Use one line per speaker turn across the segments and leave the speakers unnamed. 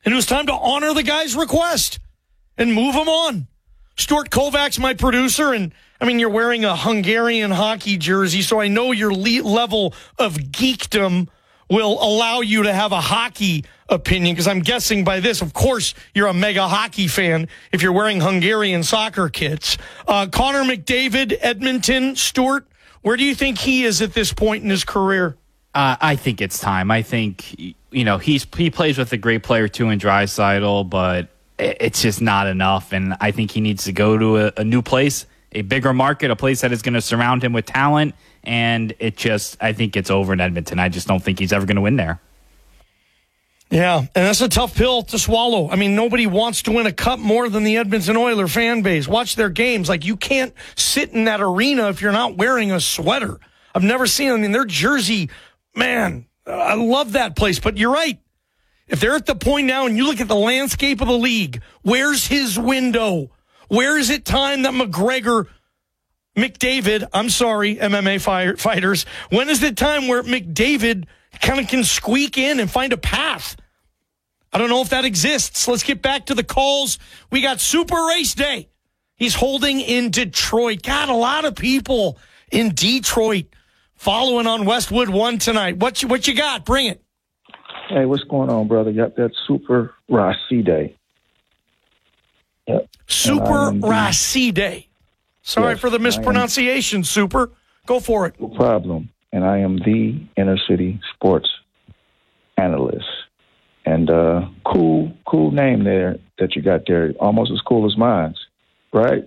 And it was time to honor the guy's request and move him on. Stuart Kovacs, my producer, and I mean, you're wearing a Hungarian hockey jersey, so I know your level of geekdom will allow you to have a hockey opinion, because I'm guessing by this, of course, you're a mega hockey fan if you're wearing Hungarian soccer kits. Connor McDavid, Edmonton, Stuart, where do you think he is at this point in his career?
I think it's time. I think, he plays with a great player too in Draisaitl, but it's just not enough. And I think he needs to go to a new place, a bigger market, a place that is going to surround him with talent. And I think it's over in Edmonton. I just don't think he's ever going to win there.
Yeah, and that's a tough pill to swallow. I mean, nobody wants to win a cup more than the Edmonton Oilers fan base. Watch their games. Like, you can't sit in that arena if you're not wearing a sweater. I've never seen them. I mean, their jersey, man, I love that place. But you're right. If they're at the point now and you look at the landscape of the league, where's his window? Where is it time that McDavid, MMA fighters, when is the time where McDavid kind of can squeak in and find a path? I don't know if that exists. Let's get back to the calls. We got Super Race Day. He's holding in Detroit. Got a lot of people in Detroit following on Westwood 1 tonight. What you got? Bring it.
Hey, what's going on, brother? Yep, that's Super Race Day. Yep.
Super Race Day. Sorry for the mispronunciation, Super. Go for it.
No problem. And I am the inner city sports analyst. And cool name there that you got there. Almost as cool as mine. Right?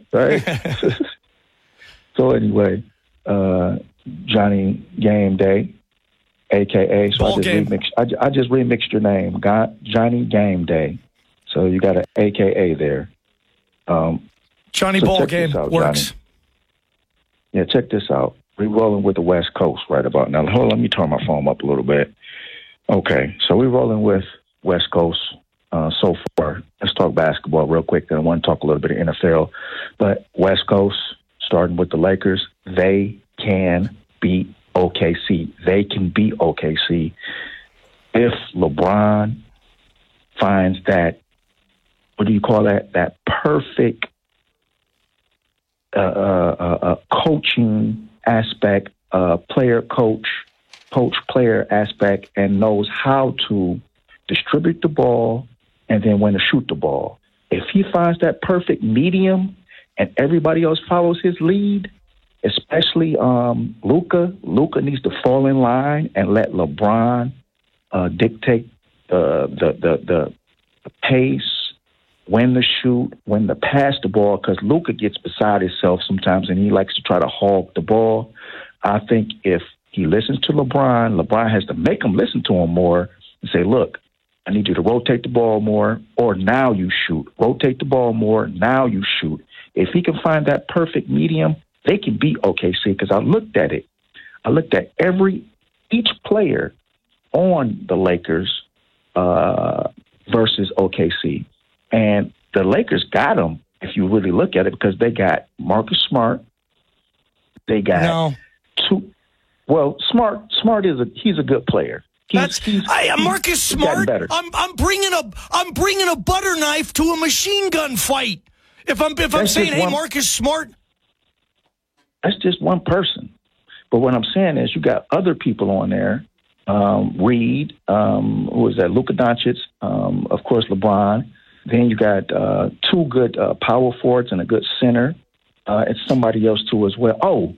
So anyway, Johnny Game Day, a.k.a. So I just remixed your name. Johnny Game Day. So you got an a.k.a. there.
Johnny Ball Game works.
Johnny. Yeah, check this out. We're rolling with the West Coast right about now. Hold on, let me turn my phone up a little bit. Okay, so we're rolling with West Coast so far. Let's talk basketball real quick, then I want to talk a little bit of NFL. But West Coast, starting with the Lakers, they can beat OKC. They can beat OKC if LeBron finds that, what do you call that? That perfect coaching aspect, coach-player aspect, and knows how to distribute the ball and then when to shoot the ball. If he finds that perfect medium and everybody else follows his lead, especially Luka needs to fall in line and let LeBron dictate the pace, when to shoot, when to pass the ball, because Luka gets beside himself sometimes and he likes to try to hog the ball. I think if he listens to LeBron has to make him listen to him more and say, look, I need you to rotate the ball more, or now you shoot. Rotate the ball more, now you shoot. If he can find that perfect medium, they can beat OKC, because I looked at it. I looked at each player on the Lakers versus OKC. And the Lakers got them, if you really look at it, because they got Marcus Smart. They got two. Well, Smart he's a good player.
Marcus Smart. I'm bringing a butter knife to a machine gun fight. If I'm saying, hey, Marcus Smart.
That's just one person. But what I'm saying is, you got other people on there. Reed, who is that? Luka Doncic, of course, LeBron. Then you got two good power forwards and a good center. It's somebody else too as well. Oh,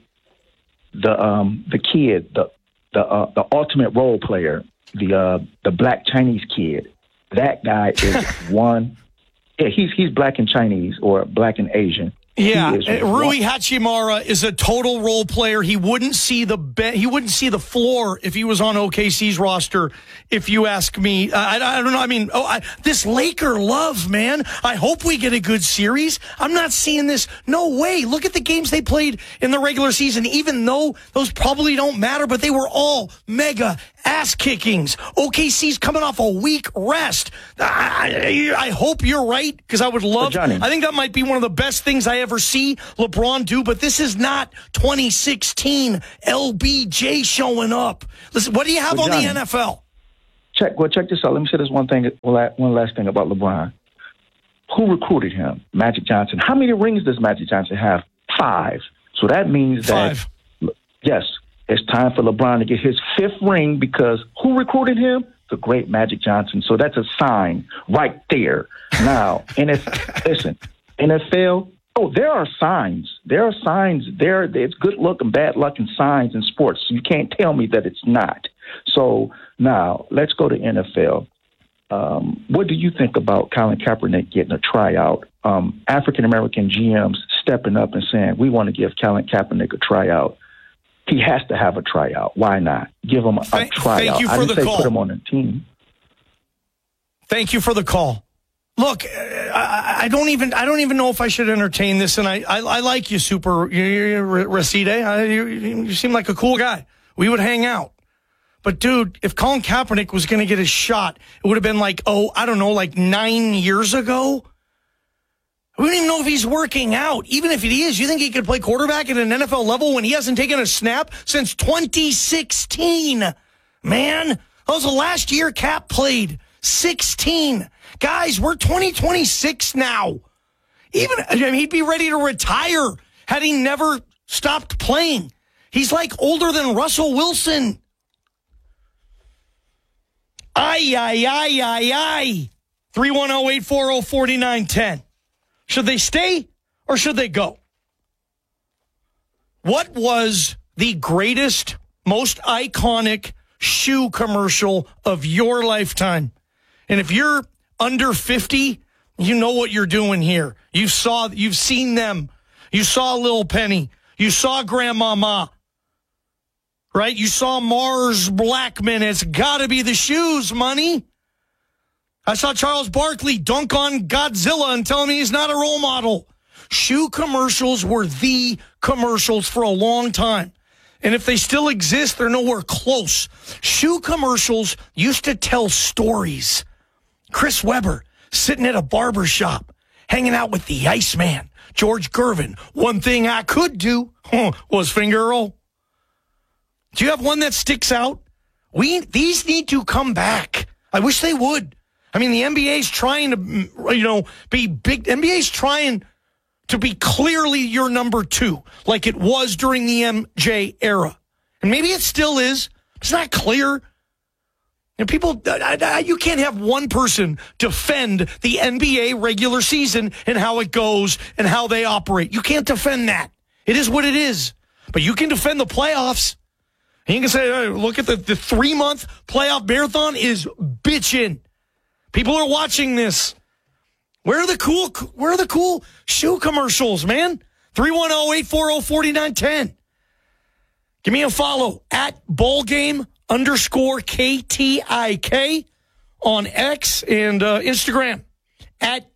the kid, the ultimate role player, the black Chinese kid. That guy is one. Yeah, he's black and Chinese, or black and Asian.
Yeah, Rui Hachimura is a total role player. He wouldn't see the floor if he was on OKC's roster, if you ask me. I don't know. I mean, this Laker love, man. I hope we get a good series. I'm not seeing this. No way. Look at the games they played in the regular season, even though those probably don't matter, but they were all mega ass kickings. OKC's coming off a week rest. I hope you're right, because I would love. I think that might be one of the best things I ever see LeBron do, but this is not 2016 LBJ showing up. Listen, what do you have on the NFL?
check this out. Let me say this one last thing about LeBron. Who recruited him? Magic Johnson. How many rings does Magic Johnson have? 5. So that means that,
5.
Yes, it's time for LeBron to get his 5th ring because who recruited him? The great Magic Johnson. So that's a sign right there. Now, NFL, there are signs. There are signs there. It's good luck and bad luck and signs in sports. You can't tell me that it's not. So now let's go to NFL. What do you think about Colin Kaepernick getting a tryout? African-American GMs stepping up and saying, we want to give Colin Kaepernick a tryout. He has to have a tryout. Why not? Give him a tryout.
Thank you for the call.
Put him on the team.
Thank you for the call. Look, I don't even know if I should entertain this, and I like you, Reside. You seem like a cool guy. We would hang out. But, dude, if Colin Kaepernick was going to get a shot, it would have been like 9 years ago. We don't even know if he's working out. Even if he is, you think he could play quarterback at an NFL level when he hasn't taken a snap since 2016? Man, that was the last year Cap played. 16. Guys, we're 2026 now. He'd be ready to retire had he never stopped playing. He's like older than Russell Wilson. Ay. 310-840-4910. Should they stay or should they go? What was the greatest, most iconic shoe commercial of your lifetime? And if you're under 50, you know what you're doing here. You've seen them. You saw Lil Penny. You saw Grandmama. Right? You saw Mars Blackman. It's got to be the shoes, money. I saw Charles Barkley dunk on Godzilla and tell me he's not a role model. Shoe commercials were the commercials for a long time. And if they still exist, they're nowhere close. Shoe commercials used to tell stories. Chris Webber sitting at a barber shop, hanging out with the Iceman, George Gervin. One thing I could do was finger roll. Do you have one that sticks out? These need to come back. I wish they would. I mean, the NBA's trying to, be big. NBA's trying to be clearly your number 2, like it was during the MJ era. And maybe it still is. It's not clear. And people, you can't have one person defend the NBA regular season and how it goes and how they operate. You can't defend that. It is what it is. But you can defend the playoffs. And you can say, hey, look at the 3-month playoff marathon is bitching. People are watching this. Where are the cool shoe commercials, man? 310-840-4910. Give me a follow at ballgame_KTIK on X and Instagram at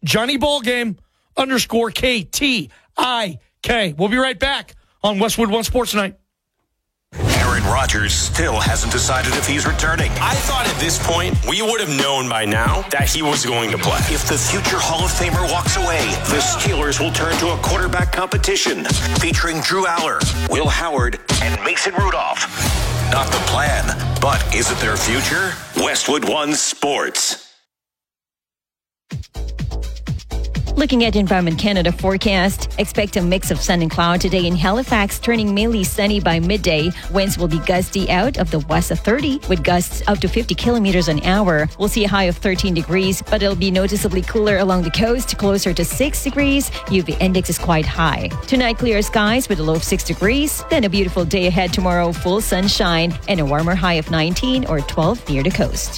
JohnnyBallgame_KTIK. We'll be right back on Westwood One Sports Night.
Aaron Rodgers still hasn't decided if he's returning.
I thought at this point we would have known by now that he was going to play.
If the future Hall of Famer walks away, the Steelers will turn to a quarterback competition featuring Drew Aller, Will Howard, and Mason Rudolph. Not the plan, but is it their future? Westwood One Sports.
Looking at Environment Canada forecast, expect a mix of sun and cloud today in Halifax, turning mainly sunny by midday. Winds will be gusty out of the west of 30, with gusts up to 50 kilometers an hour. We'll see a high of 13 degrees, but it'll be noticeably cooler along the coast, closer to 6 degrees. UV index is quite high. Tonight, clear skies with a low of 6 degrees. Then a beautiful day ahead tomorrow, full sunshine, and a warmer high of 19 or 12 near the coast.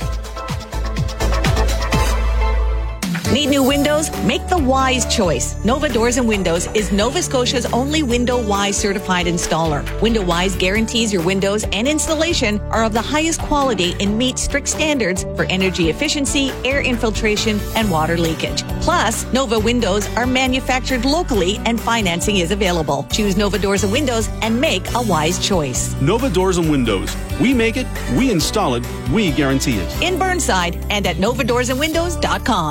Need new windows? Make the wise choice. Nova Doors and Windows is Nova Scotia's only Window Wise certified installer. Window Wise guarantees your windows and installation are of the highest quality and meet strict standards for energy efficiency, air infiltration, and water leakage. Plus, Nova Windows are manufactured locally and financing is available. Choose Nova Doors and Windows and make a wise choice.
Nova Doors and Windows. We make it, we install it, we guarantee it.
In Burnside and at novadoorsandwindows.com.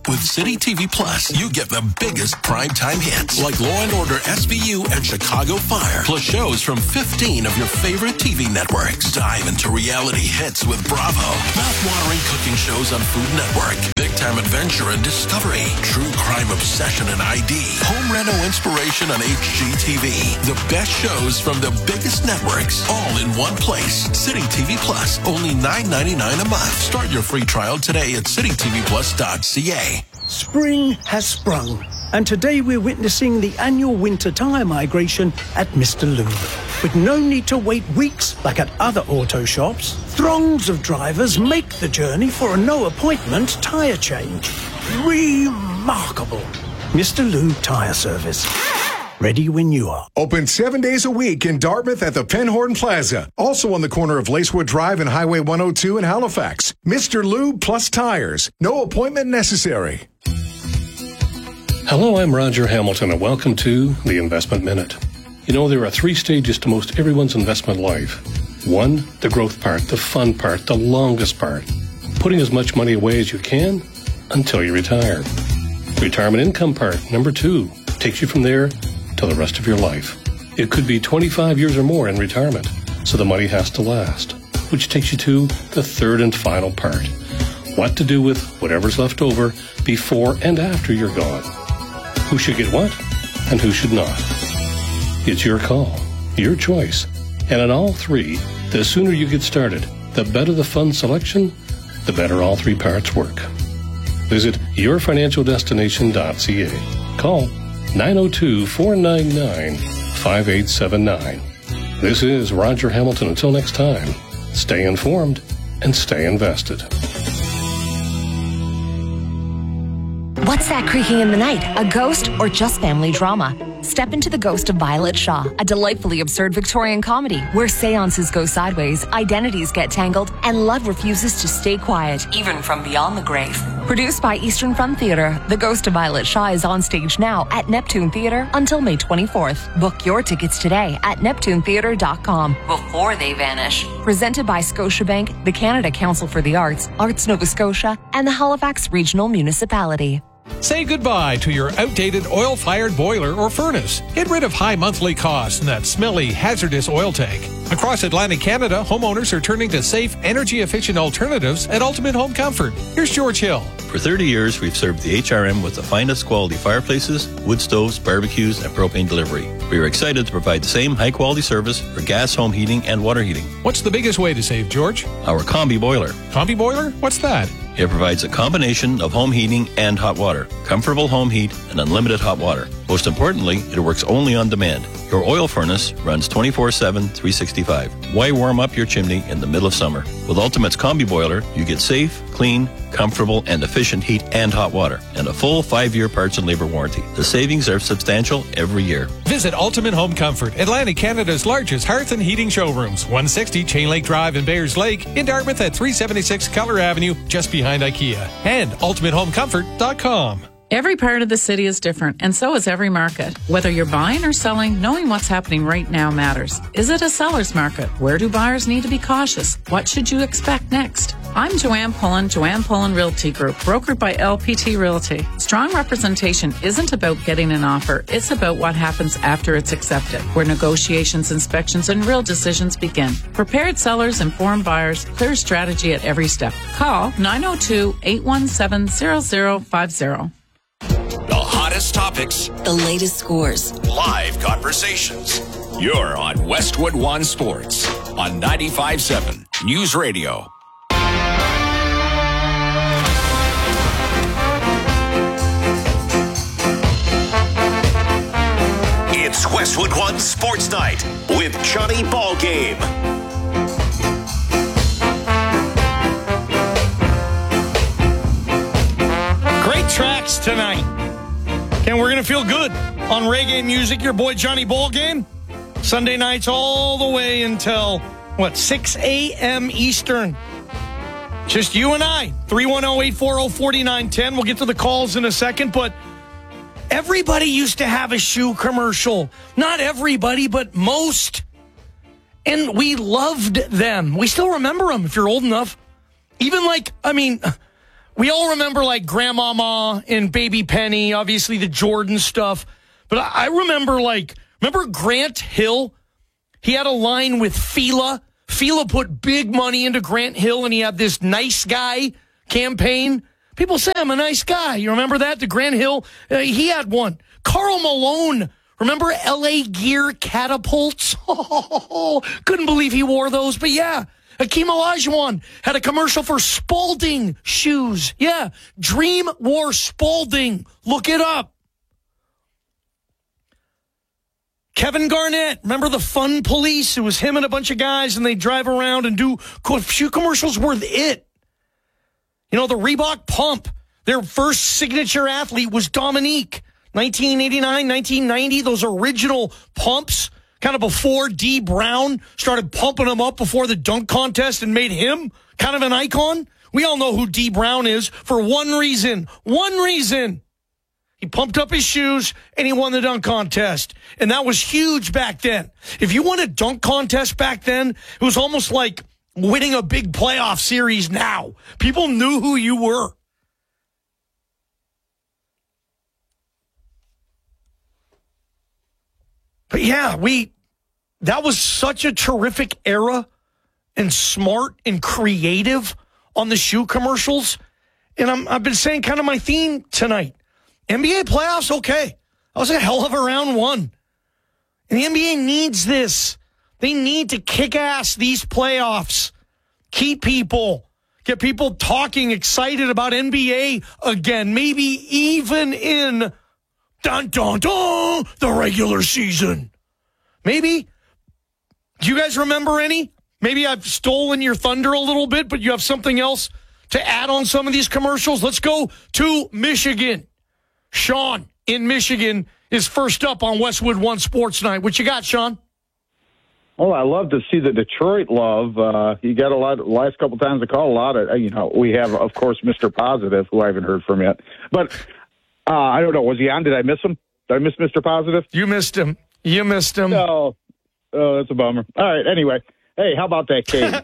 With City TV Plus, you get the biggest primetime hits like Law & Order SVU and Chicago Fire, plus shows from 15 of your favorite TV networks. Dive into reality hits with Bravo, mouth-watering cooking shows on Food Network, big-time adventure and discovery, true crime obsession and ID, home reno inspiration on HGTV. The best shows from the biggest networks, all in one place. City TV Plus, only $9.99 a month. Start your free trial today at citytvplus.ca.
Spring has sprung, and today we're witnessing the annual winter tyre migration at Mr. Lube. With no need to wait weeks like at other auto shops, throngs of drivers make the journey for a no-appointment tyre change. Remarkable. Mr. Lube Tyre Service. Ready when you are.
Open 7 days a week in Dartmouth at the Penhorn Plaza. Also on the corner of Lacewood Drive and Highway 102 in Halifax. Mr. Lube Plus Tires. No appointment necessary.
Hello, I'm Roger Hamilton, and welcome to The Investment Minute. You know, there are 3 stages to most everyone's investment life. 1, the growth part, the fun part, the longest part. Putting as much money away as you can until you retire. Retirement income part, number 2, takes you from there to the rest of your life. It could be 25 years or more in retirement, so the money has to last, which takes you to the 3rd and final part. What to do with whatever's left over before and after you're gone. Who should get what and who should not? It's your call, your choice. And in all 3, the sooner you get started, the better the fund selection, the better all 3 parts work. Visit yourfinancialdestination.ca. Call 902-499-5879. This is Roger Hamilton. Until next time, stay informed and stay invested.
What's that creaking in the night? A ghost or just family drama? Step into The Ghost of Violet Shaw, a delightfully absurd Victorian comedy where seances go sideways, identities get tangled, and love refuses to stay quiet, even from beyond the grave. Produced by Eastern Front Theatre, The Ghost of Violet Shaw is on stage now at Neptune Theatre until May 24th. Book your tickets today at neptunetheatre.com before they vanish. Presented by Scotiabank, the Canada Council for the Arts, Arts Nova Scotia, and the Halifax Regional Municipality.
Say goodbye to your outdated oil-fired boiler or furnace. Get rid of high monthly costs in that smelly, hazardous oil tank. Across Atlantic Canada, homeowners are turning to safe, energy-efficient alternatives at Ultimate Home Comfort. Here's George Hill.
For 30 years, we've served the HRM with the finest quality fireplaces, wood stoves, barbecues, and propane delivery. We are excited to provide the same high-quality service for gas home heating and water heating.
What's the biggest way to save, George?
Our Combi Boiler.
Combi Boiler? What's that?
It provides a combination of home heating and hot water, comfortable home heat, and unlimited hot water. Most importantly, it works only on demand. Your oil furnace runs 24/7, 365. Why warm up your chimney in the middle of summer? With Ultimate's Combi Boiler, you get safe, clean, comfortable, and efficient heat and hot water, and a full 5-year parts and labor warranty. The savings are substantial every year.
Visit Ultimate Home Comfort, Atlantic Canada's largest hearth and heating showrooms. 160 Chain Lake Drive in Bayers Lake, in Dartmouth at 376 Keller Avenue, just behind IKEA, and ultimatehomecomfort.com.
Every part of the city is different, and so is every market. Whether you're buying or selling, knowing what's happening right now matters. Is it a seller's market? Where do buyers need to be cautious? What should you expect next? I'm Joanne Pullen Realty Group, brokered by LPT Realty. Strong representation isn't about getting an offer. It's about what happens after it's accepted, where negotiations, inspections, and real decisions begin. Prepared sellers, informed buyers, clear strategy at every step. Call 902-817-0050.
The hottest topics,
the latest scores,
live conversations. You're on Westwood One Sports on 95.7 News Radio. It's Westwood One Sports Night with Johnny Ballgame.
Great tracks tonight. And we're going to feel good on reggae music. Your boy Johnny Ballgame. Sunday nights all the way until, 6 a.m. Eastern. Just you and I. 310-840-4910. We'll get to the calls in a second, but everybody used to have a shoe commercial. Not everybody, but most. And we loved them. We still remember them if you're old enough. Even we all remember like Grandmama and Baby Penny, obviously the Jordan stuff. But I remember Grant Hill? He had a line with Fila. Fila put big money into Grant Hill, and he had this nice guy campaign. People say I'm a nice guy. You remember that? The Grant Hill, he had one. Karl Malone, remember LA Gear catapults? Oh, couldn't believe he wore those. But yeah, Hakeem Olajuwon had a commercial for Spalding shoes. Yeah, Dream wore Spalding. Look it up. Kevin Garnett, remember the Fun Police? It was him and a bunch of guys, and they drive around and do shoe commercials were it. You know, the Reebok Pump, their first signature athlete was Dominique. 1989, 1990, those original pumps, kind of before D. Brown started pumping them up before the dunk contest and made him kind of an icon. We all know who D. Brown is for one reason. One reason. He pumped up his shoes, and he won the dunk contest. And that was huge back then. If you won a dunk contest back then, it was almost like winning a big playoff series now. People knew who you were. But yeah, that was such a terrific era and smart and creative on the shoe commercials. And I've been saying kind of my theme tonight. NBA playoffs, okay. That was a hell of a round one. And the NBA needs this. They need to kick ass these playoffs. Keep people. Get people talking, excited about NBA again. Maybe even in the regular season. Maybe. Do you guys remember any? Maybe I've stolen your thunder a little bit, but you have something else to add on some of these commercials. Let's go to Michigan. Sean in Michigan is first up on Westwood One Sports Night. What you got, Sean?
Well, I love to see the Detroit love. You got a lot, last couple times I call a lot of, we have, of course, Mr. Positive, who I haven't heard from yet. But I don't know. Was he on? Did I miss him? Did I miss Mr. Positive?
You missed him. You missed him.
Oh, that's a bummer. All right. Anyway. Hey, how about that, Kate?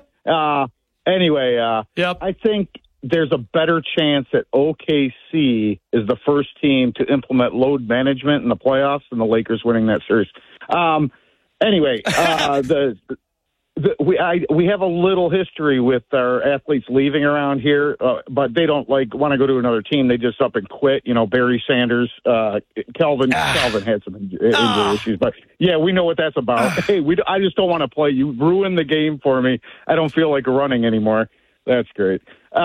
Yep.
I think there's a better chance that OKC is the first team to implement load management in the playoffs and the Lakers winning that series. We have a little history with our athletes leaving around here, but they don't want to go to another team. They just up and quit. Barry Sanders, Calvin had some injury issues, but yeah, we know what that's about. Hey, I just don't want to play. You ruined the game for me. I don't feel like running anymore. That's great.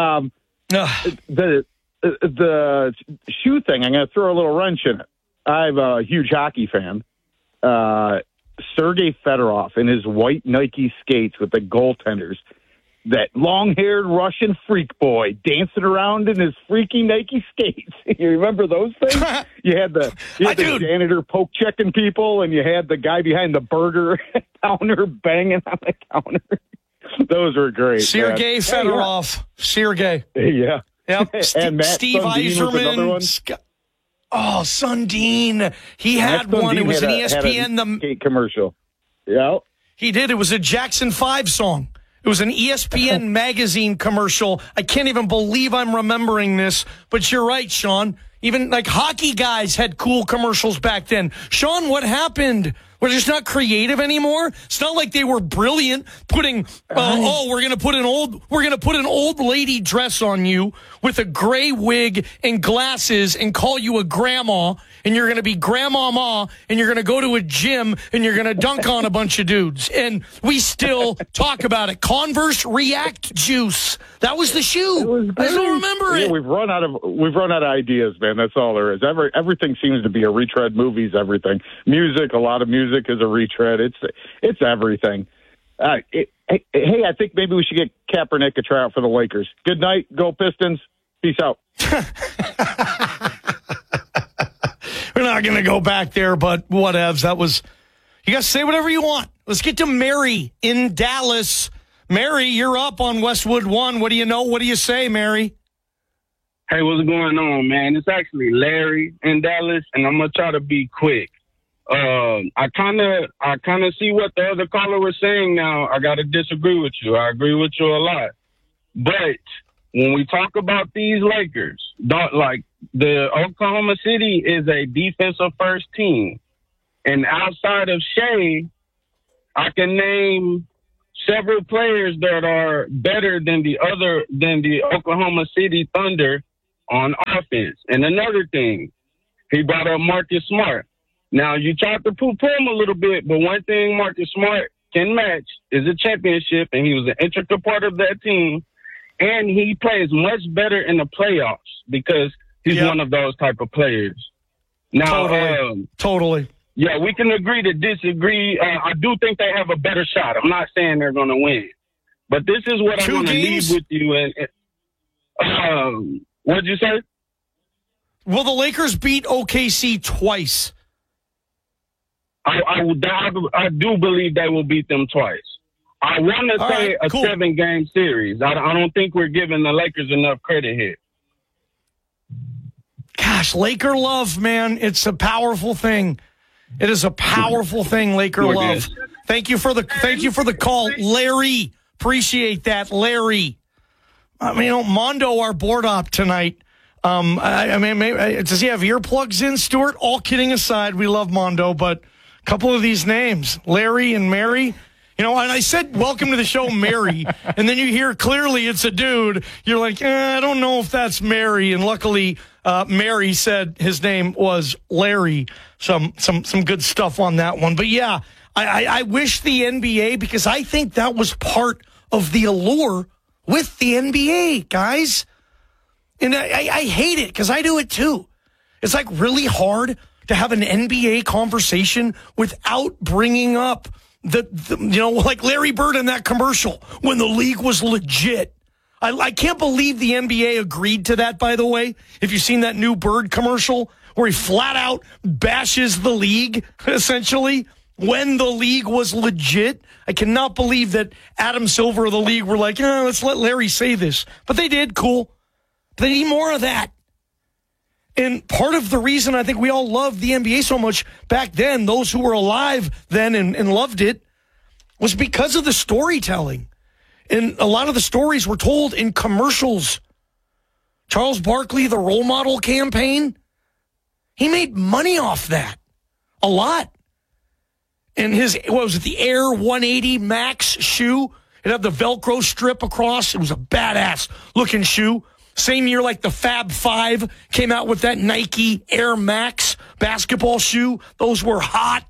The shoe thing, I'm going to throw a little wrench in it. I'm a huge hockey fan. Sergei Fedorov in his white Nike skates with the goaltenders, that long-haired Russian freak boy dancing around in his freaky Nike skates. You remember those things? You had the janitor poke-checking people, and you had the guy behind the burger counter banging on the counter. Those were great.
Sergei Fedorov. Sergei.
Yeah.
Yep.
And
Steve Yzerman. Oh, Sundin. He had one. It was an ESPN.
The skate commercial. Yeah.
He did. It was a Jackson 5 song. It was an ESPN magazine commercial. I can't even believe I'm remembering this, but you're right, Sean. Even hockey guys had cool commercials back then. Sean, what happened? We're just not creative anymore. It's not like they were brilliant putting, we're going to put an old lady dress on you with a gray wig and glasses and call you a grandma, and you're going to be grandmama, and you're going to go to a gym and you're going to dunk on a bunch of dudes. And we still talk about it. Converse React Juice. That was the shoe. I still remember it.
We've run out of ideas, man. That's all there is. Everything seems to be a retread. Movies, everything. Music, a lot of music is a retread. It's everything. Hey, I think maybe we should get Kaepernick a tryout for the Lakers. Good night. Go Pistons. Peace out.
We're not going to go back there, but whatevs. That was, you guys say whatever you want. Let's get to Mary in Dallas. Mary, you're up on Westwood One. What do you know? What do you say, Mary?
Hey, what's going on, man? It's actually Larry in Dallas, and I'm going to try to be quick. I kind of see what the other caller was saying now. I got to disagree with you. I agree with you a lot. But when we talk about these Lakers, the Oklahoma City is a defensive first team. And outside of Shea, I can name several players that are better than the Oklahoma City Thunder on offense. And another thing, he brought up Marcus Smart. Now, you tried to poo-poo him a little bit, but one thing Marcus Smart can match is a championship, and he was an integral part of that team. And he plays much better in the playoffs because he's one of those type of players. Now,
totally.
Yeah, we can agree to disagree. I do think they have a better shot. I'm not saying they're going to win. But this is what I'm going to leave with you. What'd you say?
Will the Lakers beat OKC twice?
I do believe they will beat them twice. I want to say a 7-game series. I don't think we're giving the Lakers enough credit here.
Gosh, Laker love, man. It's a powerful thing. It is a powerful thing, Laker love. Thank you for the call, Larry. Appreciate that, Larry. Mondo, our board op tonight. Does he have earplugs in, Stuart? All kidding aside, we love Mondo, but a couple of these names, Larry and Mary. And I said, welcome to the show, Mary. And then you hear clearly it's a dude. You're like, I don't know if that's Mary. And luckily, Mary said his name was Larry. Some good stuff on that one. But yeah, I wish the NBA, because I think that was part of the allure with the NBA, guys. And I hate it because I do it too. It's like really hard to have an NBA conversation without bringing up like Larry Bird in that commercial when the league was legit. I can't believe the NBA agreed to that, by the way. If you've seen that new Bird commercial where he flat out bashes the league, essentially, when the league was legit. I cannot believe that Adam Silver of the league were like, let's let Larry say this. But they did, cool. They need more of that. And part of the reason I think we all loved the NBA so much back then, those who were alive then and loved it, was because of the storytelling. And a lot of the stories were told in commercials. Charles Barkley, the role model campaign, he made money off that. A lot. And the Air 180 Max shoe, it had the Velcro strip across. It was a badass looking shoe. Same year like the Fab Five came out with that Nike Air Max basketball shoe. Those were hot.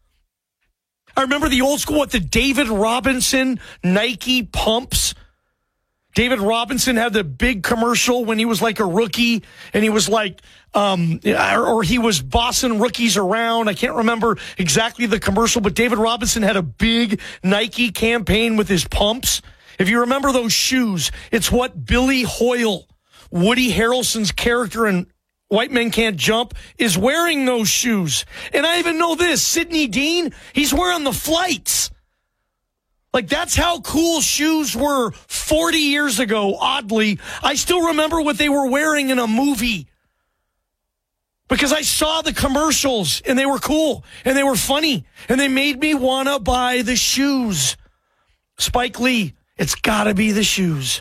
I remember the old school, the David Robinson Nike pumps. David Robinson had the big commercial when he was like a rookie, and he was like, or he was bossing rookies around. I can't remember exactly the commercial, but David Robinson had a big Nike campaign with his pumps. If you remember those shoes, it's what Billy Hoyle, Woody Harrelson's character in White Men Can't Jump, is wearing those shoes. And I even know this, Sidney Dean, he's wearing the flights. Like, that's how cool shoes were 40 years ago, oddly. I still remember what they were wearing in a movie because I saw the commercials, and they were cool, and they were funny, and they made me want to buy the shoes. Spike Lee, it's got to be the shoes.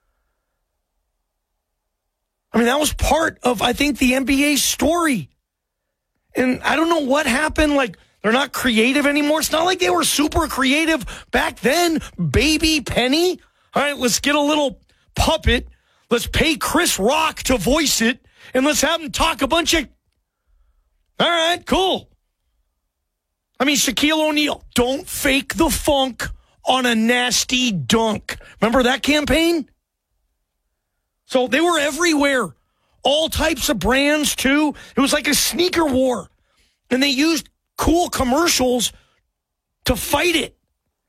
I mean, that was part of, I think, the NBA story. And I don't know what happened. Like, they're not creative anymore. It's not like they were super creative back then. Baby Penny. All right, let's get a little puppet. Let's pay Chris Rock to voice it. And let's have him talk a bunch of... All right, cool. I mean, Shaquille O'Neal, don't fake the funk on a nasty dunk. Remember that campaign? So they were everywhere. All types of brands, too. It was like a sneaker war. And they used cool commercials to fight it.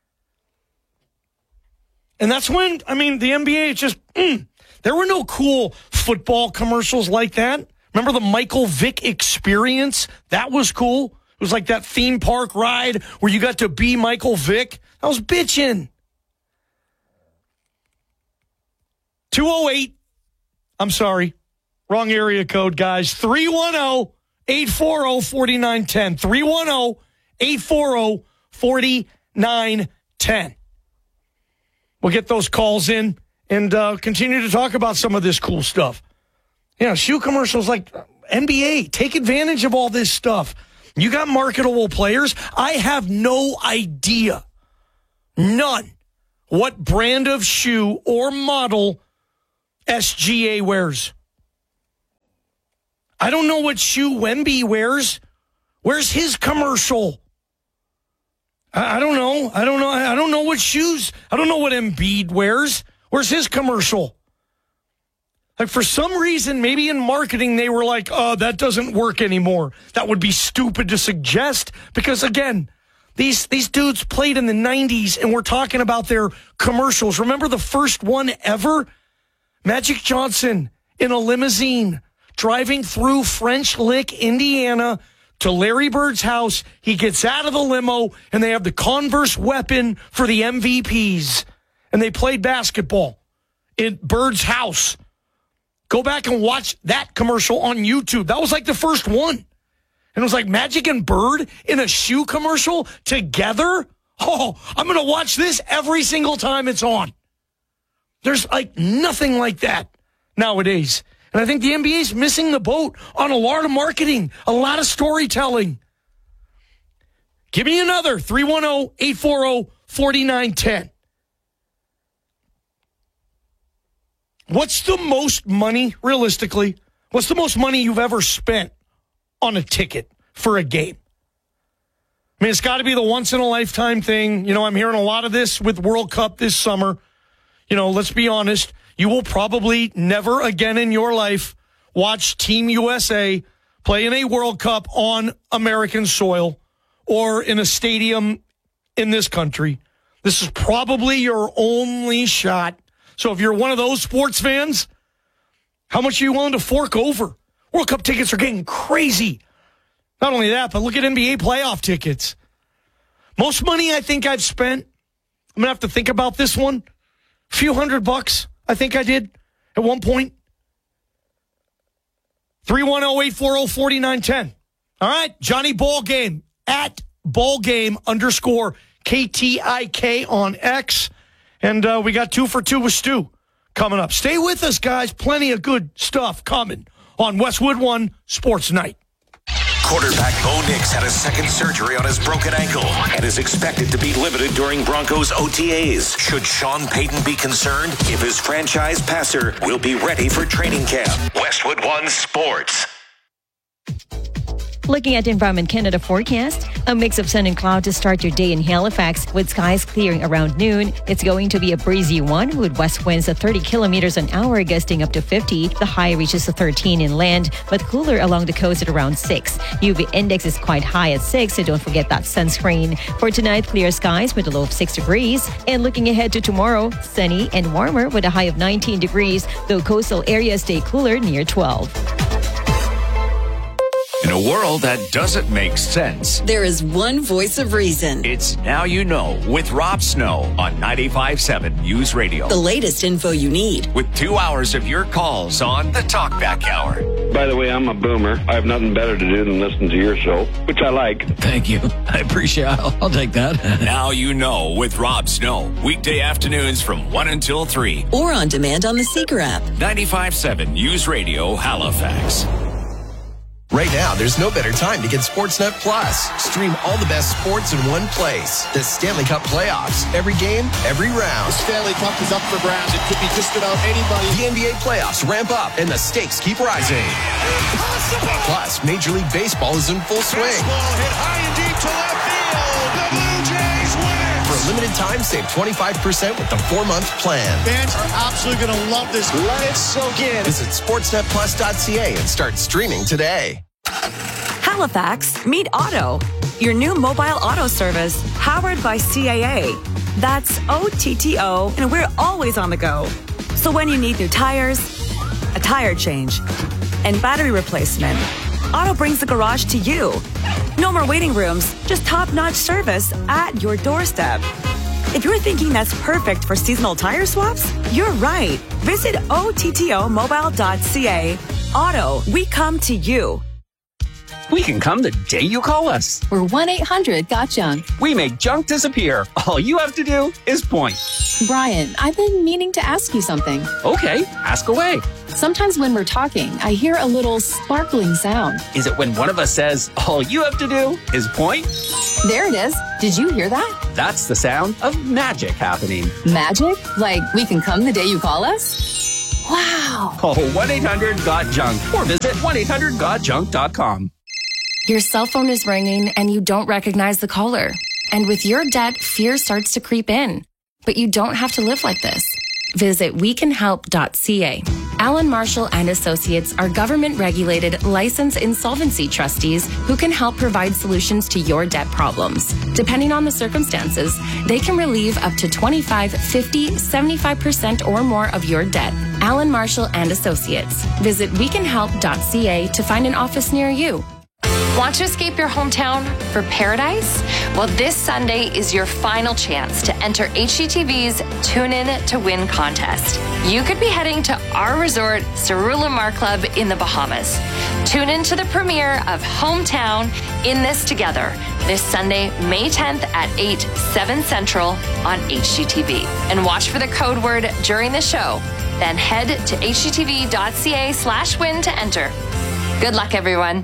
And that's when, I mean, the NBA just, there were no cool football commercials like that. Remember the Michael Vick Experience? That was cool. It was like that theme park ride where you got to be Michael Vick. I was bitching. 208. I'm sorry. Wrong area code, guys. 310-840-4910. 310-840-4910. We'll get those calls in and continue to talk about some of this cool stuff. Yeah, shoe commercials like NBA. Take advantage of all this stuff. You got marketable players. I have no idea, none, what brand of shoe or model SGA wears. I don't know what shoe Wemby wears. Where's his commercial? I don't know. I don't know what shoes. I don't know what Embiid wears. Where's his commercial? Like, for some reason, maybe in marketing, they were like, oh, that doesn't work anymore. That would be stupid to suggest. Because, again, these dudes played in the 90s, and we're talking about their commercials. Remember the first one ever? Magic Johnson in a limousine driving through French Lick, Indiana, to Larry Bird's house. He gets out of the limo, and they have the Converse weapon for the MVPs. And they played basketball in Bird's house. Go back and watch that commercial on YouTube. That was like the first one. And it was like Magic and Bird in a shoe commercial together. Oh, I'm going to watch this every single time it's on. There's like nothing like that nowadays. And I think the NBA's missing the boat on a lot of marketing, a lot of storytelling. Give me another 310-840-4910. What's the most money, realistically, what's the most money you've ever spent on a ticket for a game? I mean, it's got to be the once-in-a-lifetime thing. You know, I'm hearing a lot of this with World Cup this summer. You know, let's be honest. You will probably never again in your life watch Team USA play in a World Cup on American soil or in a stadium in this country. This is probably your only shot. So if you're one of those sports fans, how much are you willing to fork over? World Cup tickets are getting crazy. Not only that, but look at NBA playoff tickets. Most money I think I've spent, I'm going to have to think about this one, a few $100, I think I did at one point. 310-840-4910. All right, Johnny Ballgame at Ballgame_KTIK on X. And we got 2 for 2 with Stu coming up. Stay with us, guys. Plenty of good stuff coming on Westwood One Sports Night.
Quarterback Bo Nix had a second surgery on his broken ankle and is expected to be limited during Broncos OTAs. Should Sean Payton be concerned if his franchise passer will be ready for training camp? Westwood One Sports.
Looking at Environment Canada forecast, a mix of sun and cloud to start your day in Halifax with skies clearing around noon. It's going to be a breezy one with west winds at 30 kilometers an hour, gusting up to 50. The high reaches to 13 inland, but cooler along the coast at around 6. UV index is quite high at 6, so don't forget that sunscreen. For tonight, clear skies with a low of 6 degrees. And looking ahead to tomorrow, sunny and warmer with a high of 19 degrees, though coastal areas stay cooler near 12.
In a world that doesn't make sense,
there is one voice of reason.
It's Now You Know with Rob Snow on 95.7 News Radio.
The latest info you need.
With 2 hours of your calls on the Talkback Hour.
By the way, I'm a boomer. I have nothing better to do than listen to your show, which I like.
Thank you. I appreciate it. I'll take that.
Now You Know with Rob Snow. Weekday afternoons from 1 until 3.
Or on demand on the Seeker app.
95.7 News Radio, Halifax.
Right now, there's no better time to get Sportsnet Plus. Stream all the best sports in one place. The Stanley Cup playoffs. Every game, every round.
The Stanley Cup is up for grabs. It could be just about anybody.
The NBA playoffs ramp up and the stakes keep rising. Impossible. Plus, Major League Baseball is in full swing.
Baseball hit high and deep to left field. The Blue Jays win it.
For a limited time, save 25% with the 4-month plan.
Fans are absolutely going to love this. Let it soak in.
Visit sportsnetplus.ca and start streaming today.
Halifax, meet Auto, your new mobile auto service powered by CAA. That's OTTO, and we're always on the go. So when you need new tires, a tire change, and battery replacement, Auto brings the garage to you. No more waiting rooms, just top-notch service at your doorstep. If you're thinking that's perfect for seasonal tire swaps, you're right. Visit OTTOmobile.ca. Auto, we come to you.
We can come the day you call us.
We're 1-800-GOT-JUNK.
We make junk disappear. All you have to do is point.
Brian, I've been meaning to ask you something.
Okay, ask away.
Sometimes when we're talking, I hear a little sparkling sound.
Is it when one of us says, all you have to do is point?
There it is. Did you hear that?
That's the sound of magic happening.
Magic? Like we can come the day you call us? Wow.
Call 1-800-GOT-JUNK or visit 1-800-GOT-JUNK.com.
Your cell phone is ringing and you don't recognize the caller. And with your debt, fear starts to creep in. But you don't have to live like this. Visit wecanhelp.ca. Alan Marshall and Associates are government-regulated, licensed insolvency trustees who can help provide solutions to your debt problems. Depending on the circumstances, they can relieve up to 25, 50, 75% or more of your debt. Alan Marshall and Associates. Visit wecanhelp.ca to find an office near you.
Want to escape your hometown for paradise? Well, this Sunday is your final chance to enter HGTV's Tune In to Win contest. You could be heading to our resort, Cerula Mar Club in the Bahamas. Tune in to the premiere of Hometown In This Together this Sunday, May 10th at 8, 7 Central on HGTV. And watch for the code word during the show. Then head to hgtv.ca/win to enter. Good luck, everyone.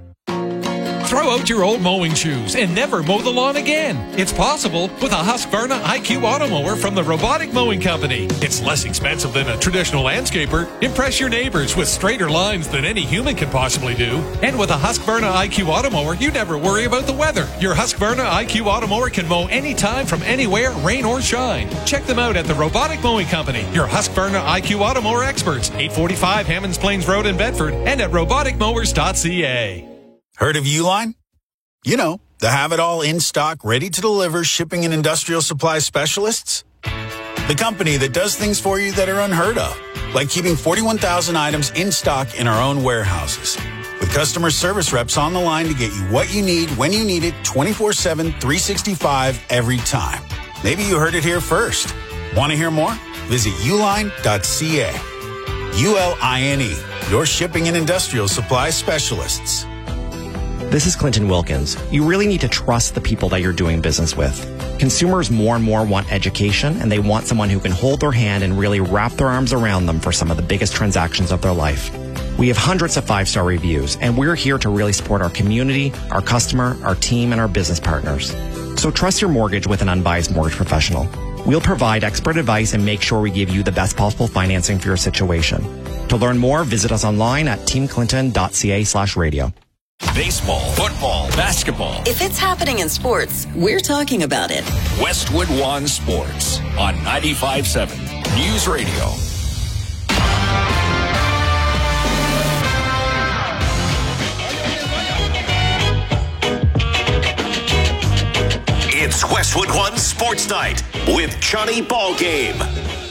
Throw out your old mowing shoes and never mow the lawn again. It's possible with a Husqvarna IQ Auto Mower from the Robotic Mowing Company. It's less expensive than a traditional landscaper. Impress your neighbors with straighter lines than any human can possibly do. And with a Husqvarna IQ Auto Mower, you never worry about the weather. Your Husqvarna IQ Auto Mower can mow anytime from anywhere, rain or shine. Check them out at the Robotic Mowing Company, your Husqvarna IQ Auto Mower experts, 845 Hammonds Plains Road in Bedford, and at roboticmowers.ca.
Heard of Uline? You know, the have-it-all in-stock, ready-to-deliver shipping and industrial supply specialists. The company that does things for you that are unheard of, like keeping 41,000 items in stock in our own warehouses. With customer service reps on the line to get you what you need when you need it 24/7, 365 every time. Maybe you heard it here first. Want to hear more? Visit uline.ca. ULINE, your shipping and industrial supply specialists.
This is Clinton Wilkins. You really need to trust the people that you're doing business with. Consumers more and more want education, and they want someone who can hold their hand and really wrap their arms around them for some of the biggest transactions of their life. We have hundreds of 5-star reviews, and we're here to really support our community, our customer, our team, and our business partners. So trust your mortgage with an unbiased mortgage professional. We'll provide expert advice and make sure we give you the best possible financing for your situation. To learn more, visit us online at teamclinton.ca/radio.
Baseball, football, basketball.
If it's happening in sports, we're talking about it.
Westwood One Sports on 95.7 News Radio.
It's Westwood One Sports Night with Johnny Ballgame.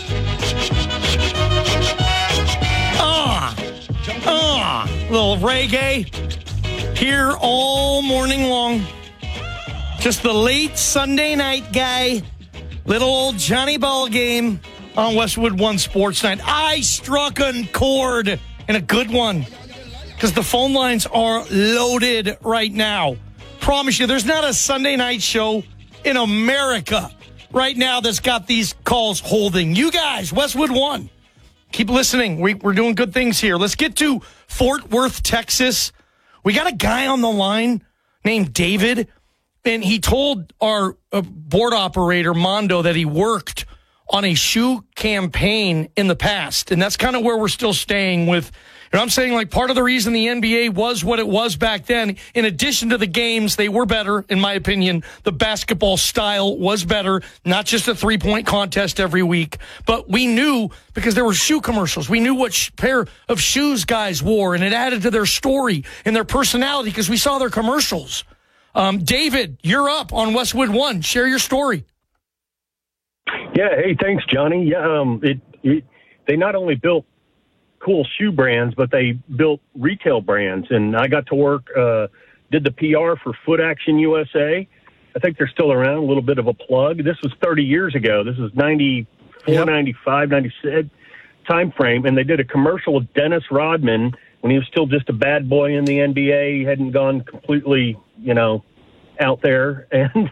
Little reggae here all morning long. Just the late Sunday night guy. Little old Johnny Ballgame on Westwood One Sports Night. I struck a chord, and a good one, because the phone lines are loaded right now. Promise you, there's not a Sunday night show in America right now that's got these calls holding. You guys, Westwood One, keep listening. We're doing good things here. Let's get to Fort Worth, Texas. We got a guy on the line named David, and he told our board operator, Mondo, that he worked on a shoe campaign in the past. And that's kind of where we're still staying with. You know, I'm saying, like, part of the reason the NBA was what it was back then, in addition to the games, they were better, in my opinion. The basketball style was better, not just a three-point contest every week. But we knew, because there were shoe commercials, we knew what pair of shoes guys wore, and it added to their story and their personality because we saw their commercials. David, you're up on Westwood One. Share your story.
Yeah, hey, thanks, Johnny. Yeah, they not only built cool shoe brands, but they built retail brands. And I got to work, did the PR for Foot Action USA. I think they're still around, a little bit of a plug. This was 30 years ago. This was 94, 95, 96 time frame. And they did a commercial with Dennis Rodman when he was still just a bad boy in the NBA. He hadn't gone completely, out there. And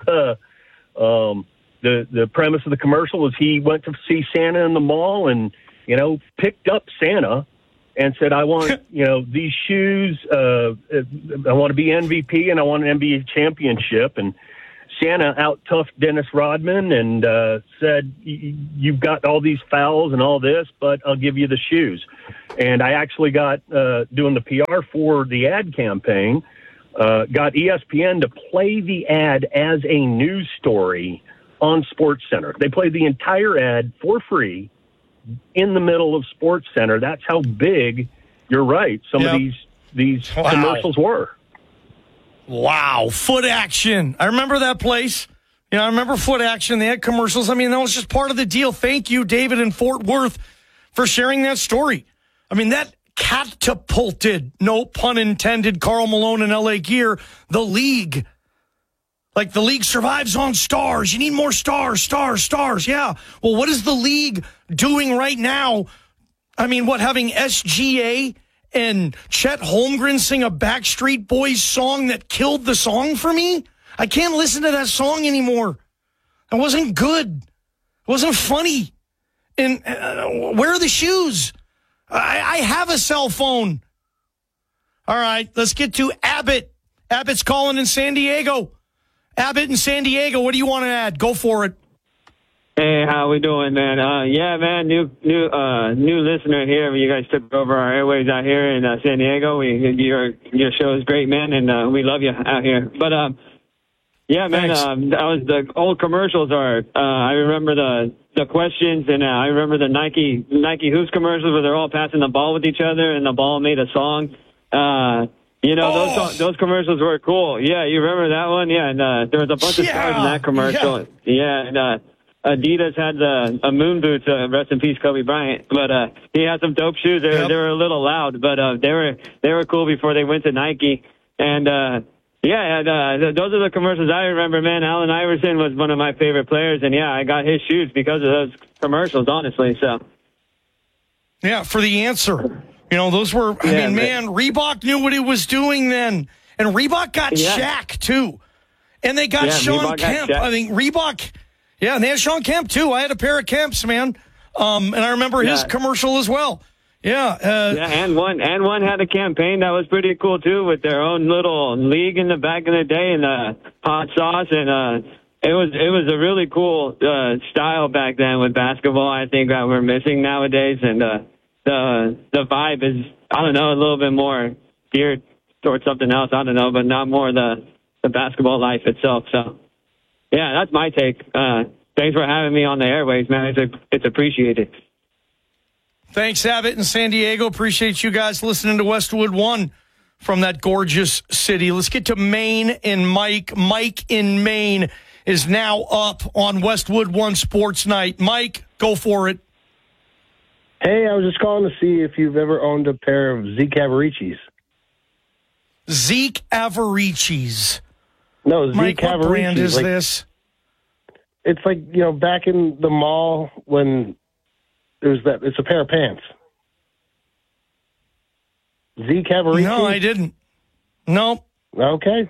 the premise of the commercial was he went to see Santa in the mall and, picked up Santa and said, I want, these shoes. I want to be MVP and I want an NBA championship. And Santa out-toughed Dennis Rodman and said, you've got all these fouls and all this, but I'll give you the shoes. And I actually got, doing the PR for the ad campaign, got ESPN to play the ad as a news story on SportsCenter. They played the entire ad for free in the middle of SportsCenter. That's how big, you're right, some of these commercials were.
Wow, Foot Action. I remember that place. I remember Foot Action. They had commercials. I mean, that was just part of the deal. Thank you, David in Fort Worth, for sharing that story. I mean, that catapulted, no pun intended, Karl Malone and LA Gear, the league. Like, the league survives on stars. You need more stars, stars. Yeah. Well, what is the league doing right now? I mean, having SGA and Chet Holmgren sing a Backstreet Boys song that killed the song for me? I can't listen to that song anymore. It wasn't good. It wasn't funny. And where are the shoes? I have a cell phone. All right, let's get to Abbott. Abbott's calling in San Diego. Abbott in San Diego, what do you want to add? Go for it.
Hey, how we doing, man? Yeah, man, new listener here. You guys took over our airways out here in San Diego. Your show is great, man, and we love you out here. But yeah, man, that was the old commercials are. I remember the questions, and I remember the Nike Hoops commercials where they're all passing the ball with each other, and the ball made a song. Those commercials were cool. Yeah, you remember that one? Yeah, and there was a bunch of stars in that commercial. Yeah, and Adidas had a moon boots. Rest in peace, Kobe Bryant. But he had some dope shoes. They were a little loud, but they were cool before they went to Nike. And those are the commercials I remember. Man, Allen Iverson was one of my favorite players, and I got his shoes because of those commercials. Honestly, so
yeah, for the answer. Those were, man, Reebok knew what it was doing then. And Reebok got Shaq, too. And they got Sean Kemp. I think Reebok, and they had Sean Kemp, too. I had a pair of Kemps, man. And I remember his commercial as well.
And one had a campaign that was pretty cool, too, with their own little league in the back of the day and the hot sauce. And it was a really cool style back then with basketball, I think, that we're missing nowadays. And the vibe is, I don't know, a little bit more geared towards something else. I don't know, but not more the basketball life itself. So, yeah, that's my take. Thanks for having me on the airways, man. It's appreciated.
Thanks, Abbott in San Diego. Appreciate you guys listening to Westwood One from that gorgeous city. Let's get to Maine and Mike. Mike in Maine is now up on Westwood One Sports Night. Mike, go for it.
Hey, I was just calling to see if you've ever owned a pair of Zeke Avericis.
Zeke Avericis.
No, Zeke
Mike,
Avericis.
What brand is this?
It's like, back in the mall when there's that. It's a pair of pants. Zeke Avericis?
No, I didn't. Nope.
Okay.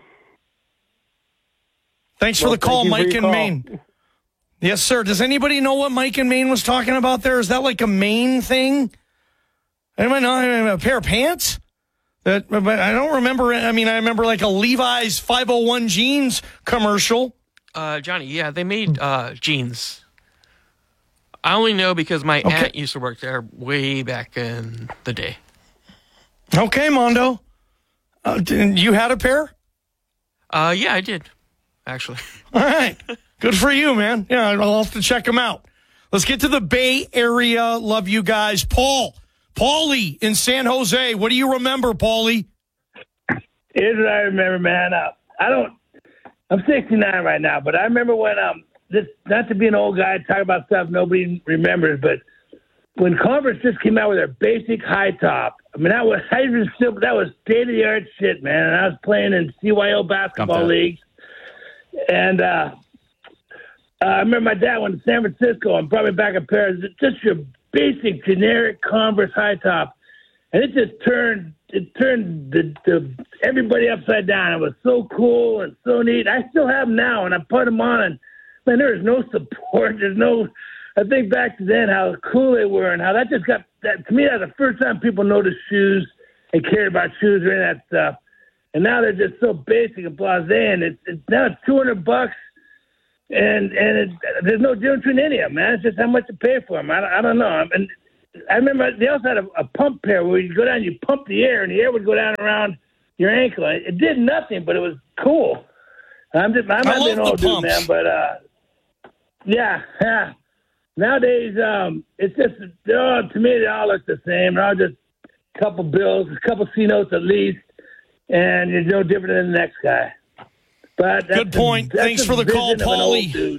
Thanks for the call, Mike in Maine. Yes, sir. Does anybody know what Mike in Maine was talking about there? Is that like a Maine thing? Anybody know a pair of pants? But I don't remember. I remember like a Levi's 501 jeans commercial.
Johnny, they made jeans. I only know because my aunt used to work there way back in the day.
Okay, Mondo. You had a pair?
Yeah, I did, actually.
All right. Good for you, man. Yeah, I'll have to check them out. Let's get to the Bay Area. Love you guys. Paulie in San Jose. What do you remember, Paulie?
Here's what I remember, man. I'm 69 right now, but I remember when not to be an old guy, talk about stuff nobody remembers, but when Converse just came out with their basic high top, that was state of the art shit, man. And I was playing in CYO basketball leagues, and I remember my dad went to San Francisco and brought me back a pair of just your basic generic Converse high top, and it just turned turned everybody upside down. It was so cool and so neat. I still have them now, and I put them on, and man, there is no support. There's no. I think back to then how cool they were and how that just got that to me. That's the first time people noticed shoes and cared about shoes or any of that stuff. And now they're just so basic and blasé, and it's now it's $200, and there's no difference between any of them, man. It's just how much you pay for them. I don't know. And I remember they also had a pump pair where you go down, you pump the air, and the air would go down around your ankle. It did nothing, but it was cool. I'm not being old dude, man, but yeah. Nowadays, it's just to me they all look the same. They're all just a couple bills, a couple C notes at least, and you're no different than the next guy. But
good point. Thanks for the call, Paulie.